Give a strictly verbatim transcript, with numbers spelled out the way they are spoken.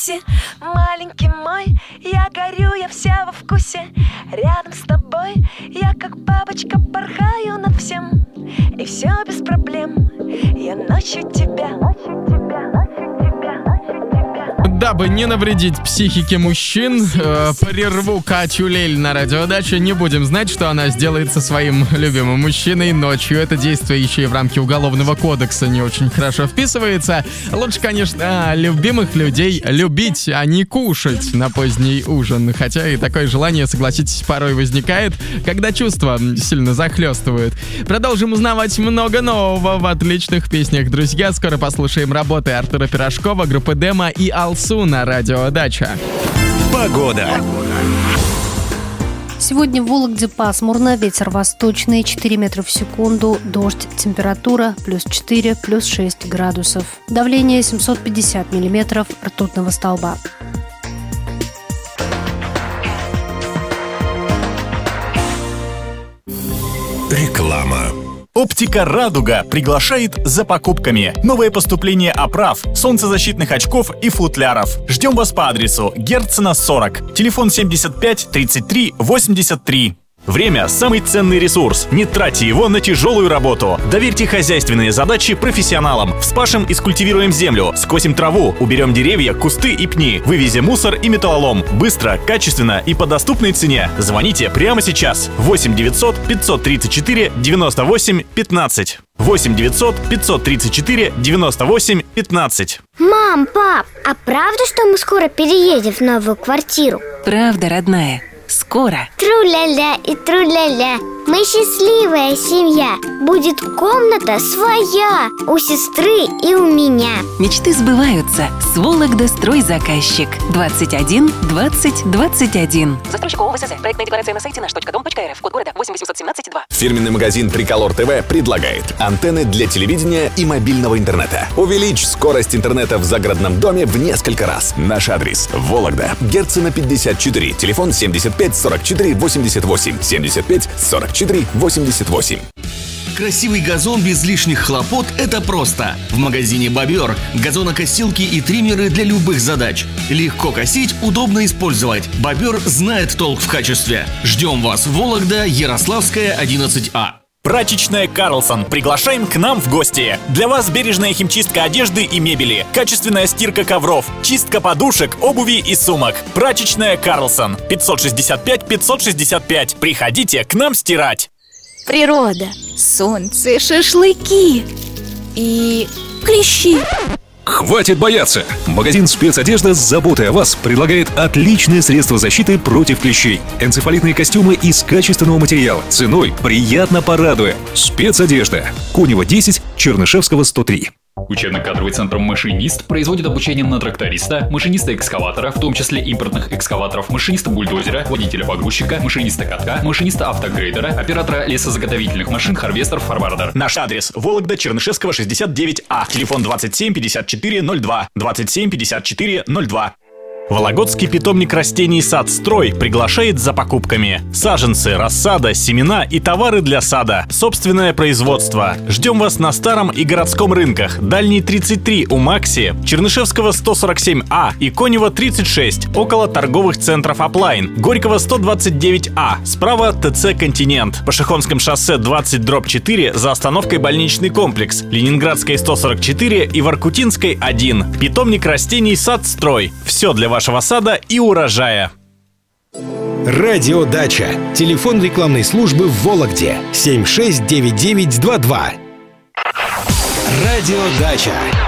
вкусе. Маленький мой, я горю, я вся во вкусе. Рядом с тобой я как бабочка порхаю над всем. И все без проблем, я ночью тебя, ночью тебя, ночью тебя, ночью тебя. Дабы не навредить психике мужчин, э, прерву Катю Лель на радиодаче. Не будем знать, что она сделает со своим любимым мужчиной ночью. Это действие еще и в рамки Уголовного кодекса не очень хорошо вписывается. Лучше, конечно, любимых людей любить, а не кушать на поздний ужин. Хотя и такое желание, согласитесь, порой возникает, когда чувства сильно захлестывают. Продолжим узнавать много нового в отличных песнях, друзья. Скоро послушаем работы Артура Пирожкова, группы Демо и Алсу на радио Дача. Погода. Сегодня в Вологде пасмурно, ветер восточный, четыре метра в секунду, дождь, температура плюс четыре, плюс шесть градусов. Давление семьсот пятьдесят миллиметров ртутного столба. Реклама. Оптика «Радуга» приглашает за покупками. Новое поступление оправ, солнцезащитных очков и футляров. Ждем вас по адресу Герцена сорок. Телефон семьдесят пять тридцать три восемьдесят три. Время – самый ценный ресурс. Не тратьте его на тяжелую работу. Доверьте хозяйственные задачи профессионалам. Вспашем и скультивируем землю, скосим траву, уберем деревья, кусты и пни, вывезем мусор и металлолом. Быстро, качественно и по доступной цене. Звоните прямо сейчас. восемь девятьсот пятьсот тридцать четыре девяносто восемь пятнадцать. восемь девятьсот пятьсот тридцать четыре девяносто восемь пятнадцать. Мам, пап, а правда, что мы скоро переедем в новую квартиру? Правда, родная. Скоро. Тру-ля-ля и тру-ля-ля. Мы счастливая семья. Будет комната своя у сестры и у меня. Мечты сбываются. С Вологда стройзаказчик. двадцать один двадцать двадцать один. Застройщик ООО ВСЗ. Проектная декларация на сайте наш точка дом точка рф. Код города восемь восемьсот семнадцать два. Фирменный магазин Триколор ТВ предлагает антенны для телевидения и мобильного интернета. Увеличь скорость интернета в загородном доме в несколько раз. Наш адрес: Вологда, Герцена пятьдесят четыре. Телефон семьдесят пять сорок четыре восемьдесят восемь. семьдесят пять сорок четыре восемьдесят восемь. Красивый газон без лишних хлопот – это просто. В магазине «Бобер» газонокосилки и триммеры для любых задач. Легко косить, удобно использовать. «Бобер» знает толк в качестве. Ждем вас в Вологда, Ярославская, одиннадцать А. Прачечная «Карлсон». Приглашаем к нам в гости. Для вас бережная химчистка одежды и мебели, качественная стирка ковров, чистка подушек, обуви и сумок. Прачечная «Карлсон». пятьсот шестьдесят пять пятьсот шестьдесят пять. Приходите к нам стирать. Природа, солнце, шашлыки и клещи. Хватит бояться! Магазин «Спецодежда» с заботой о вас предлагает отличные средства защиты против клещей. Энцефалитные костюмы из качественного материала. Ценой приятно порадуя. «Спецодежда». Кунева десять, Чернышевского сто три. Учебно-кадровый центр «Машинист» производит обучение на тракториста, машиниста-экскаватора, в том числе импортных экскаваторов, машиниста-бульдозера, водителя-погрузчика, машиниста-катка, машиниста-автогрейдера, оператора лесозаготовительных машин, харвестер, форвардер. Наш адрес: Вологда, Чернышевского, шестьдесят девять А. Телефон двадцать семь пятьдесят четыре ноль два. двадцать семь пятьдесят четыре ноль два. Вологодский питомник растений «Садстрой» приглашает за покупками. Саженцы, рассада, семена и товары для сада. Собственное производство. Ждем вас на Старом и Городском рынках. Дальний тридцать три у Макси, Чернышевского сто сорок семь А и Конева тридцать шесть, около торговых центров Аплайн. Горького сто двадцать девять А, справа ТЦ «Континент». По Шихонском шоссе двадцать дробь четыре за остановкой больничный комплекс. Ленинградской сто сорок четыре и Воркутинской один. Питомник растений «Садстрой». Все для вас. Вашего сада и урожая. Радио Дача. Телефон рекламной службы в Вологде семь шесть девять девять два два. Радио Дача.